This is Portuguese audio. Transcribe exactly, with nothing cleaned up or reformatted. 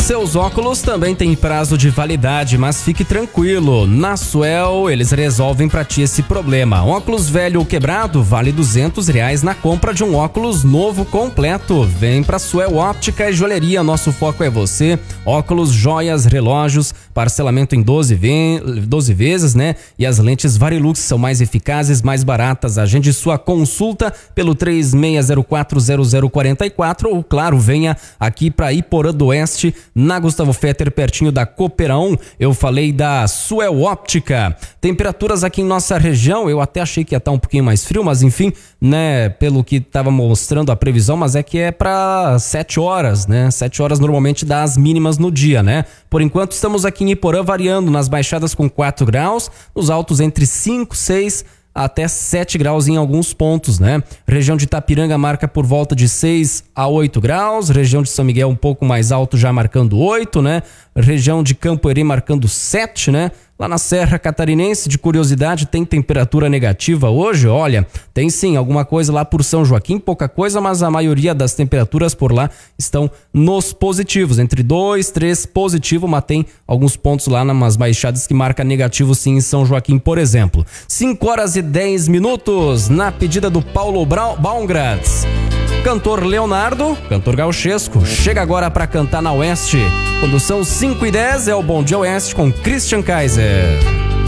Seus óculos também têm prazo de validade, mas fique tranquilo. Na Suel, eles resolvem pra ti esse problema. Um óculos velho ou quebrado vale duzentos reais na compra de um óculos novo completo. Vem pra Suel Óptica e Joalheria. Nosso foco é você. Óculos, joias, relógios, parcelamento em doze vezes, né? E as lentes Varilux são mais eficazes, mais baratas. Agende sua consulta pelo três seis zero quatro zero zero quatro quatro ou, claro, venha aqui pra Iporã do Oeste, na Gustavo Fetter, pertinho da Cooperão. Eu falei da Suel Óptica. Temperaturas aqui em nossa região, eu até achei que ia estar um pouquinho mais frio, mas enfim, né, pelo que estava mostrando a previsão, mas é que é para sete horas, né? sete horas normalmente dá as mínimas no dia, né? Por enquanto estamos aqui em Iporã variando nas baixadas com quatro graus, nos altos entre cinco, seis até sete graus em alguns pontos, né? Região de Itapiranga marca por volta de seis a oito graus, região de São Miguel um pouco mais alto já marcando oito, né? Região de Campo Herê marcando sete, né? Lá na Serra Catarinense, de curiosidade, tem temperatura negativa hoje? Olha, tem sim, alguma coisa lá por São Joaquim, pouca coisa, mas a maioria das temperaturas por lá estão nos positivos, entre dois, três positivo, mas tem alguns pontos lá nas baixadas que marca negativo sim em São Joaquim, por exemplo. cinco horas e dez minutos, na pedida do Paulo Baumgratz. Cantor Leonardo, cantor gauchesco, chega agora para cantar na Oeste. Quando são cinco e dez, é o Bom Dia Oeste com Christian Kaiser.